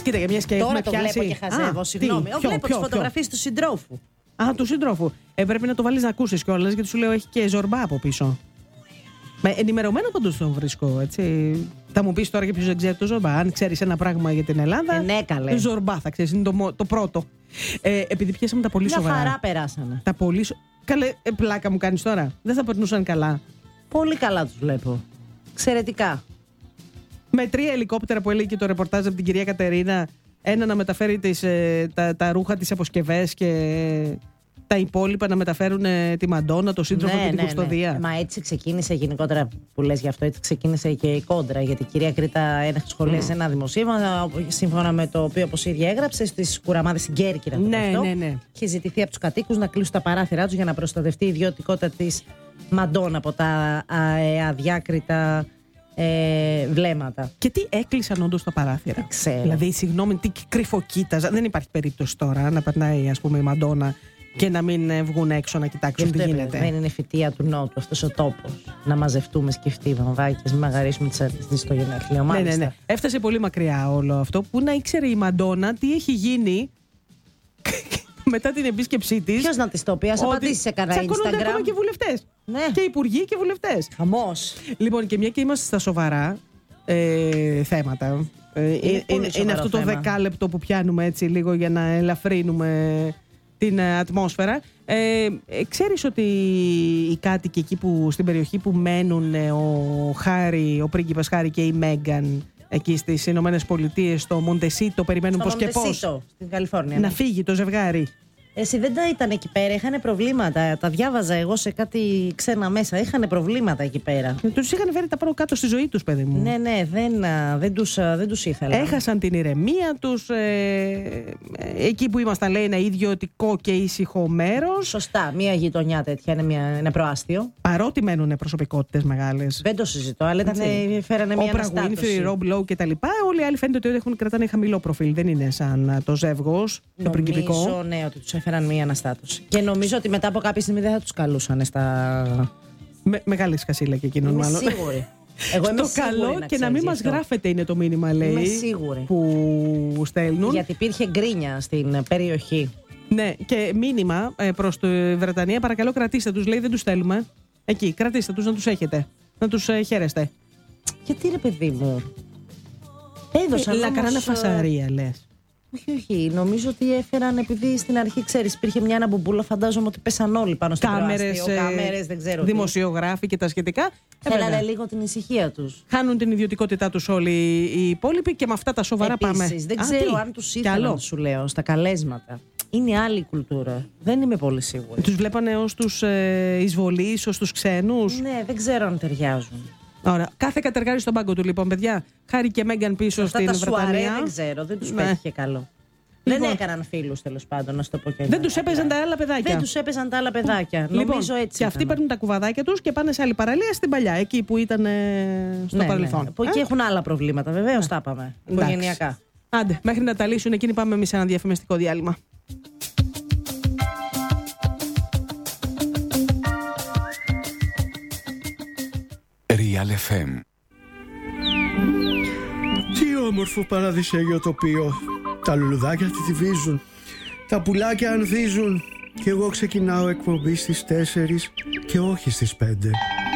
Κοίτα, για μια και Τώρα έχουμε το πιάσει. βλέπω και χαζεύω, συγγνώμη. Βλέπω τις φωτογραφίες του συντρόφου. Α, του συντρόφου. Πρέπει να το βάλεις να ακούσεις κιόλας, γιατί σου λέω έχει και ζορμπά από πίσω. Ενημερωμένο πάντως τον βρίσκω, έτσι. Θα μου πεις τώρα για ποιος δεν ξέρει το ζορμπά. Αν ξέρεις ένα πράγμα για την Ελλάδα. Ναι, καλέ. Ζορμπά θα ξέρεις, είναι το πρώτο. Επειδή πιάσαμε τα πολύ σοβαρά. Μια χαρά περάσανε. Τα πολύ Καλέ, πλάκα μου κάνεις τώρα. Δεν θα περνούσαν καλά. Πολύ καλά τους βλέπω. Εξαιρετικά. Με 3 ελικόπτερα που έλεγε και το ρεπορτάζ από την κυρία Κατερίνα. Ένα να μεταφέρει τα ρούχα, τις αποσκευές και τα υπόλοιπα να μεταφέρουν τη Μαντόνα, το σύντροφο και την κουστοδία. Ναι. Μα έτσι ξεκίνησε γενικότερα που λες γι' αυτό, έτσι ξεκίνησε και η κόντρα. Γιατί η κυρία Κρήτα ένεχε σχολεία σε ένα δημοσίευμα, σύμφωνα με το οποίο, όπως ήδη έγραψε, στις Κουραμάδες στην Κέρκυρα. Ναι. Είχε ζητηθεί από τους κατοίκους να κλείσουν τα παράθυρά τους για να προστατευτεί η ιδιωτικότητα της Μαντόνα από τα αδιάκριτα βλέμματα. Και τι έκλεισαν όντως τα παράθυρα. Ξέρω. Δηλαδή, συγγνώμη, τι κρυφοκοίταζα. Δεν υπάρχει περίπτωση τώρα να περνάει, ας πούμε, η Μαντόνα και να μην βγουν έξω να κοιτάξουν τι γίνεται. Δεν είναι φυτεία του Νότου αυτός ο τόπος. Να μαζευτούμε σκεφτεί βαμβάκες, να μαγαρίσουμε τις αρτιστές στο γενέθλιο. Ναι. Έφτασε πολύ μακριά όλο αυτό που να ήξερε η Μαντόνα τι έχει γίνει μετά την επίσκεψή της. Ποιος να της το πει, ας απαντήσει σε κανένα Instagram. Τσακώνονται ακόμα και βουλευτές. Ναι. Και υπουργοί και βουλευτές. Χαμός. Λοιπόν, και μια και είμαστε στα σοβαρά θέματα. Είναι αυτό το δεκάλεπτο που πιάνουμε έτσι λίγο για να ελαφρύνουμε την ατμόσφαιρα. Ξέρεις ότι οι κάτοικοι εκεί στην περιοχή που μένουν, ο πρίγκιπας Χάρη και η Μέγκαν, εκεί στις Ηνωμένες Πολιτείες, στο Μοντεσίτο, περιμένουν πώς και πώς στην Καλιφόρνια, να φύγει το ζευγάρι. Εσύ δεν τα ήταν εκεί πέρα, είχαν προβλήματα. Τα διάβαζα εγώ σε κάτι ξένα μέσα. Είχαν προβλήματα εκεί πέρα. Τους είχαν φέρει τα πάνω κάτω στη ζωή τους, παιδί μου. Ναι, δεν τους ήθελα. Έχασαν την ηρεμία τους. Εκεί που ήμασταν, λέει, ένα ιδιωτικό και ήσυχο μέρος. Σωστά, μια γειτονιά τέτοια, είναι προάστιο. Παρότι μένουν προσωπικότητες μεγάλες. Δεν το συζητώ, αλλά φέρανε μια αναστάτωση. Rob Lowe και τα λοιπά. Όλοι οι άλλοι φαίνεται ότι κρατάνε χαμηλό προφίλ. Δεν είναι σαν το ζεύγος, το πριγκιπικό. Νομίζω, ναι, ότι τους έφεραν μια αναστάτωση. Και νομίζω ότι μετά από κάποια στιγμή δεν θα τους καλούσαν στα. Μεγάλη σκασίλα και εκείνον, μάλλον. Σίγουρη. Εγώ είμαι το καλό και να μην μας γράφετε είναι το μήνυμα, λέει. Είμαι σίγουρη. Που στέλνουν. Γιατί υπήρχε γκρίνια στην περιοχή. Ναι, και μήνυμα προς τη Βρετανία, παρακαλώ κρατήστε τους, λέει, δεν τους στέλνουμε. Εκεί, κρατήστε τους, να τους έχετε. Να τους χαίρεστε. Γιατί ρε παιδί μου. Έδωσαν να κάνανε φασαρία, λες. Όχι. Νομίζω ότι έφεραν, επειδή στην αρχή, ξέρεις, υπήρχε μια αναμπομπούλα, φαντάζομαι ότι πέσαν όλοι πάνω στο προάστιο. Κάμερες, δεν ξέρω. Δημοσιογράφοι και τα σχετικά. Θέλανε λίγο την ησυχία τους. Χάνουν την ιδιωτικότητά τους όλοι οι υπόλοιποι και με αυτά τα σοβαρά επίσης, πάμε. Δεν ξέρω αν τους ήθελαν, σου λέω, στα καλέσματα. Είναι άλλη κουλτούρα. Δεν είμαι πολύ σίγουρη. Τους βλέπανε ως τους εισβολείς, ως τους ξένους. Ναι, δεν ξέρω αν ταιριάζουν. Ωραία. Κάθε κατεργάρι στον πάγκο του, λοιπόν, παιδιά. Χάρη και Μέγκαν πίσω αυτά στην Βρετανία. Δεν ξέρω, δεν τους πέτυχε καλό. Λοιπόν, δεν έκαναν φίλους, τέλος πάντων, να σου το πω και δεν τους έπαιζαν τα άλλα παιδάκια. Δεν τους έπαιζαν τα άλλα παιδάκια. Λοιπόν, νομίζω έτσι. Και αυτοί παίρνουν τα κουβαδάκια τους και πάνε σε άλλη παραλία στην παλιά, εκεί που ήταν στο παρελθόν. Ναι. Που εκεί έχουν άλλα προβλήματα, βεβαίως τα είπαμε. Οικογενειακά. Άντε, μέχρι να τα λύσουν εκείνοι, πάμε εμείς σε ένα διαφημιστικό διάλειμμα. Real FM. Τι όμορφο παραδεισέγιο τοπίο. Τα λουλουδάκια τυφίζουν, τα πουλάκια ανθίζουν και εγώ ξεκινάω εκπομπή στις 4 και όχι στις 5.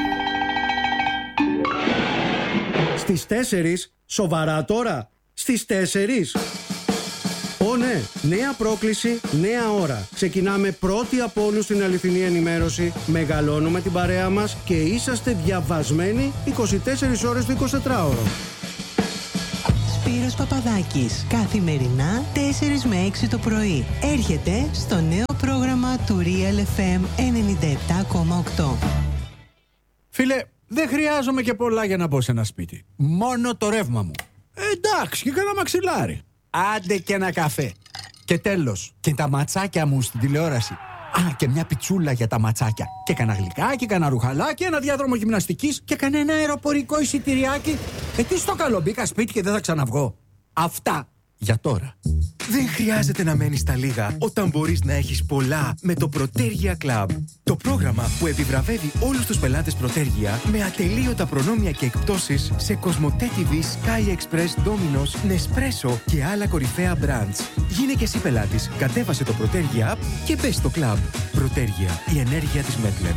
Στις 4, σοβαρά τώρα, στις 4. Ω ναι, νέα πρόκληση, νέα ώρα. Ξεκινάμε πρώτοι από όλους την αληθινή ενημέρωση, μεγαλώνουμε την παρέα μας και είσαστε διαβασμένοι 24 ώρες το 24ωρο. Σπύρος Παπαδάκης, καθημερινά 4 με 6 το πρωί. Έρχεται στο νέο πρόγραμμα του Real FM 97,8. Φίλε, δεν χρειάζομαι και πολλά για να μπω σε ένα σπίτι. Μόνο το ρεύμα μου. Εντάξει, και κάνα μαξιλάρι. Άντε και ένα καφέ. Και τέλος, και τα ματσάκια μου στην τηλεόραση. Α, και μια πιτσούλα για τα ματσάκια. Και κανένα γλυκάκι, κανένα ρουχαλάκι, ένα διάδρομο γυμναστικής και κανένα αεροπορικό εισιτηριάκι. Τι στο καλό, μπήκα σπίτι και δεν θα ξαναβγώ. Αυτά για τώρα. Δεν χρειάζεται να μένεις στα λίγα όταν μπορείς να έχεις πολλά με το Protergia Club. Το πρόγραμμα που επιβραβεύει όλους τους πελάτες Protergia με ατελείωτα προνόμια και εκπτώσεις σε Κοσμοτέ TV, Sky Express, Domino's, Nespresso και άλλα κορυφαία brands. Γίνε και εσύ πελάτης, κατέβασε το Protergia App και μπες στο club. Protergia, η ενέργεια της Μέπλεν.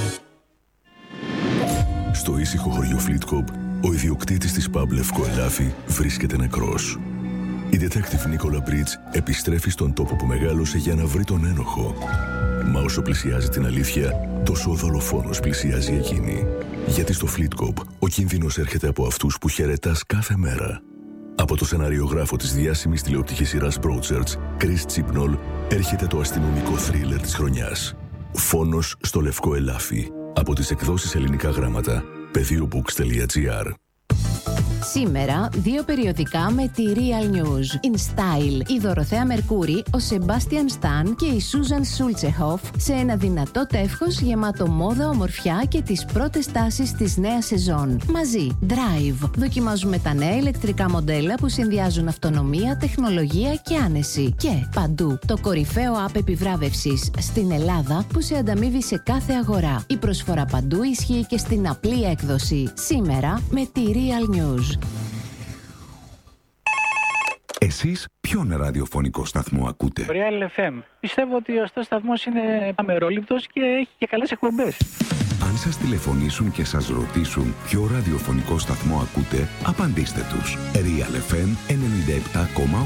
Στο ήσυχο χωριό Φλίτκοπ, ο ιδιοκτήτης της pub Λευκό Ελάφι βρίσκεται νεκρός. Η detective Νίκολα Μπρίτς επιστρέφει στον τόπο που μεγάλωσε για να βρει τον ένοχο. Μα όσο πλησιάζει την αλήθεια, τόσο ο δολοφόνος πλησιάζει εκείνη. Γιατί στο Φλίτκοπ ο κίνδυνος έρχεται από αυτούς που χαιρετάς κάθε μέρα. Από το σεναριογράφο της διάσημης τηλεοπτικής σειράς Broadchurch, Chris Chibnall, έρχεται το αστυνομικό θρίλερ της χρονιάς. Φόνος στο Λευκό Ελάφι. Από τις εκδόσεις Ελληνικά Γράμματα, pediobooks.gr. Σήμερα, 2 περιοδικά με τη Real News. In Style, η Δωροθέα Μερκούρη, ο Σεμπάστιαν Σταν και η Σούζαν Σούλτσεχοφ σε ένα δυνατό τεύχος γεμάτο μόδα, ομορφιά και τις πρώτες τάσεις της νέας σεζόν. Μαζί, Drive. Δοκιμάζουμε τα νέα ηλεκτρικά μοντέλα που συνδυάζουν αυτονομία, τεχνολογία και άνεση. Και παντού, το κορυφαίο app επιβράβευσης στην Ελλάδα που σε ανταμείβει σε κάθε αγορά. Η προσφορά παντού ισχύει και στην απλή έκδοση. Σήμερα με τη Real News. Εσείς ποιον ραδιοφωνικό σταθμό ακούτε? Real FM. Πιστεύω ότι ο σταθμός είναι αμερόληπτος και έχει και καλές εκπομπές. Αν σας τηλεφωνήσουν και σας ρωτήσουν ποιο ραδιοφωνικό σταθμό ακούτε, απαντήστε τους. Real FM 97,8.